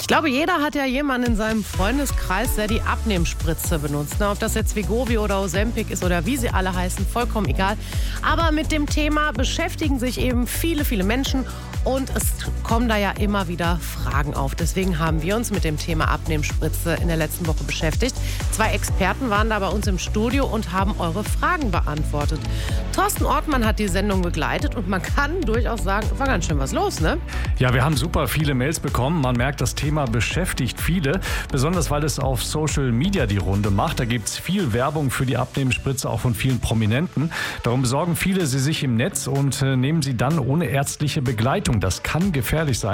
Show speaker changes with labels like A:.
A: Ich glaube, jeder hat ja jemanden in seinem Freundeskreis, der die Abnehmspritze benutzt. Ob das jetzt Wegovy oder Ozempic ist oder wie sie alle heißen, vollkommen egal. Aber mit dem Thema beschäftigen sich eben viele Menschen und es kommen da ja immer wieder Fragen auf. Deswegen haben wir uns mit dem Thema Abnehmspritze in der letzten Woche beschäftigt. 2 Experten waren da bei uns im Studio und haben eure Fragen beantwortet. Thorsten Ortmann hat die Sendung begleitet und man kann durchaus sagen, war ganz schön was los, ne?
B: Ja, wir haben super viele Mails bekommen. Man merkt, das Thema beschäftigt viele, besonders weil es auf Social Media die Runde macht. Da gibt es viel Werbung für die Abnehmspritze, auch von vielen Prominenten. Darum besorgen viele sie sich im Netz und nehmen sie dann ohne ärztliche Begleitung. Das kann gefährlich sein.